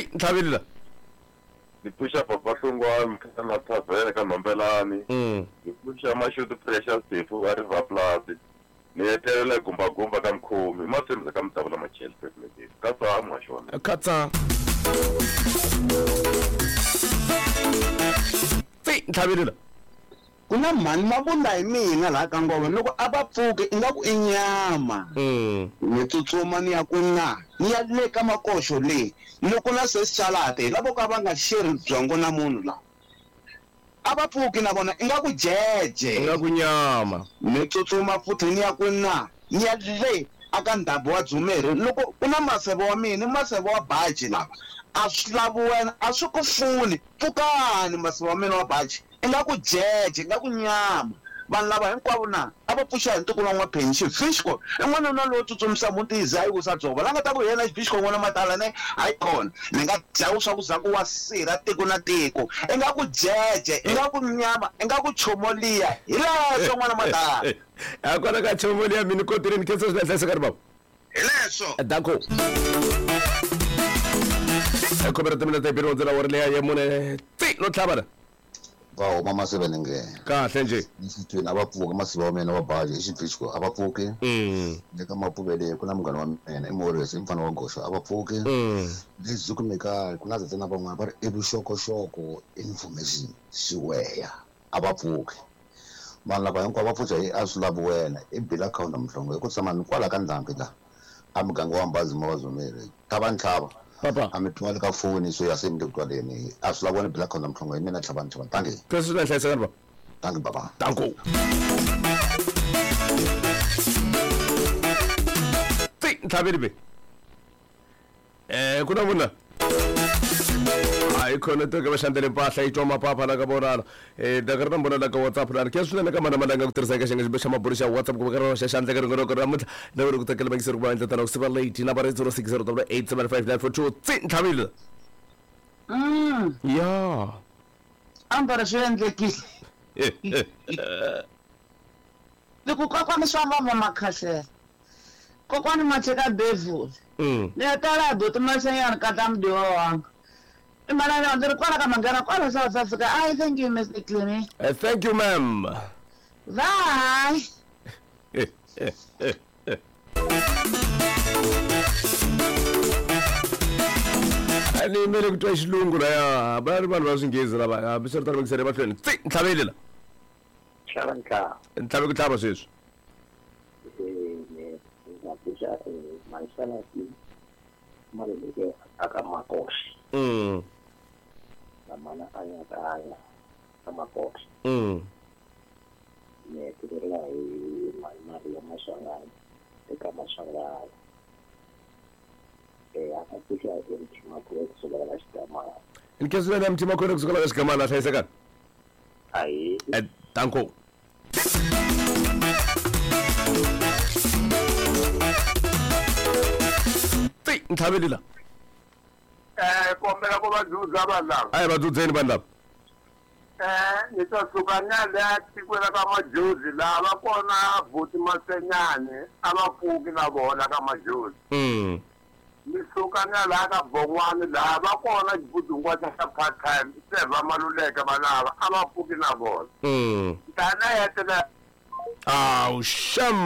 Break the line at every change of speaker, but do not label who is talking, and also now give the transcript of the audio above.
Tlhabelela.
Ni pusha papa Hlongwane ka na tavele ka Mambelani. Ni pusha mashuti pressure Sifu wa River Plate. Ni hetelela gumba ka Mkhomi. Masemza ka Mtavula Machel president. Ka sa mwashona.
Katsa. Tlhabelela.
Kuna mani mavunda hi mina la ka ngoma loko a va pfuke ingaku i nyama ni tsutsuma ni ya kunga ni ya le ka makosho le loko na se salate lavo ka va nga sheri byongo na munhu la a va pfuke na vona ingaku jeje
Ingaku nyama.
ni tsutsuma futhi ni ya kunga ni ya le aka ndhambo wa Dzumeri loko kuna maseve wa mina maseve wa baji lava a swi lavi wena a swi ku funi pfukani maseve wa mina wa baji ingaku jeje ingaku nyama vanhu lava hinkwavo na a va pfuxa hi ntiko lan'wa pension Fishko n'wana na lowo tsutsumisa muti hi za yi ku sa dzova la nga ta ku yena Fishko n'wana matala ne hayi kona ni nga dyawu swa ku za ku wa sira tiko na tiko ingaku jeje ingaku nyama ingaku chomoliya hi leswo n'wana matala
A kona ka chomoliya mini kotireni khetsa swi hlayisa ka ri baba.
hi leswo
Danko. Khomera timina ta biro ndlela wa le ya mune. No tlhabana.
Wow, mama sebenenge.
Kahle nje.
Nisithweni abapfuka masiba wa mina wa baji exifishko abapfuke. Ndeka mapuvele kuna munghana wa mina eMorris imfana wa Gosho abapfuke. Leswi kumeka kuna zatsena van'wana va ri evuxokoxoko information xiweya abapfuke. Vanhu lava hinkwavo va pfuxa hi a swi lavi wena i bill account ya Mhlongo hi ku tshama ni kwala ka Ndlampi la a muganga wa Mbazi wa Dzumeri thava ntlhava
Papa.
a mi twala ka foni so ya se mi twaleni a swi lavi wena bill account ya Mhlongo hi mina thava ntlhava tangi
Khetsa swi hlayisa ka ri baba.
tangi baba
Danko. Tlhabeli. Kuna vona. Ai khona to ke va xandele mpahla yi twa mapapa la ka vonana daga ri na mbona la ka WhatsApp la ke swinene ka mana malanga ku tirhisa ka xinga xa maburu xa WhatsApp ku ka rona xa xandla ka ringo ra mutla na ku tekela bangi sirku ba ndla tana ku siva late na ba 06087594 Tlhabeli. Ya.
ambara swi endlekile loko kokwani swa mama makhasela kokwani macheka devil ni tala doti masanyana ka tamdiwa wanga imana ndiri kwala ka mangana kwala South Africa. I thank you Mr. Clemmy.
Thank you ma'am.
Bye.
Ani mele kutwa xilungu la ya ba ri vanhu va swinghezi lava biswi ri ta vekisela emahlweni. Tlhabeli la.
Tlhava
Tlhabe ku tlhava sweswi.
nga pusha maisana ki maleke aka makoshi na mana anya ka makoshi ne tirela hi mali ya masangana eka masangana aka pusha hi mtima ku kusukela la xikamana
Ni ke swinene mtima khona kusukela ka xikamana hlayiseka.
ai
Danko. Tlhabeli la.
Kombela ku va dzudza vanhu lava.
Ai va dzudzeni vanhu lava.
Ni ta suka nyale ya tikweni ka Majozi lava kona Buti Masenyane a va pfuki na vona ka Majozi. Ni suka nyala ka Bongwani lava kona Budungwa ta part time se va Maluleke valava a va pfuki na vona. Tana ya tena
Aw sham